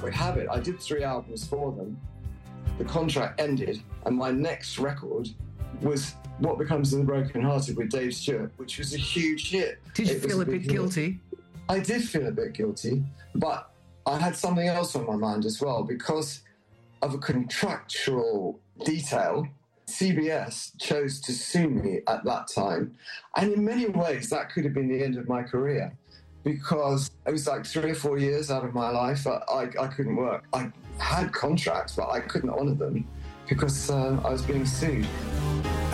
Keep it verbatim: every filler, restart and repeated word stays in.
Halfway Habit, I did three albums for them. The contract ended, and my next record was What Becomes of the Broken Hearted with Dave Stewart, which was a huge hit. Did you It feel was a bit big hit. guilty? I did feel a bit guilty, but I had something else on my mind as well. Because of a contractual detail, C B S chose to sue me at that time. And in many ways, that could have been the end of my career, because it was like three or four years out of my life. I, I, I couldn't work. I had contracts, but I couldn't honour them because uh, I was being sued.